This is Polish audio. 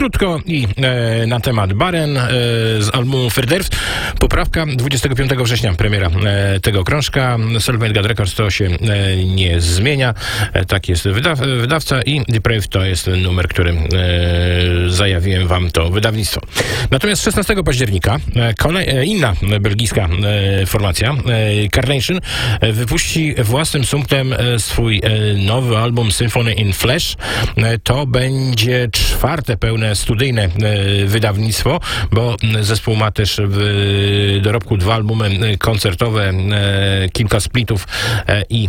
krótko i na temat Baren z albumu Verderf. Poprawka 25 września, premiera tego krążka. Self-Made God Records to się nie zmienia. Tak jest wydawca i Depraved to jest numer, który zajawiłem wam to wydawnictwo. Natomiast 16 października inna belgijska formacja, Carnation, wypuści własnym sumptem swój nowy album Symphony in Flesh. To będzie czwarte pełne studyjne wydawnictwo, bo zespół ma też w dorobku 2 albumy koncertowe, kilka splitów i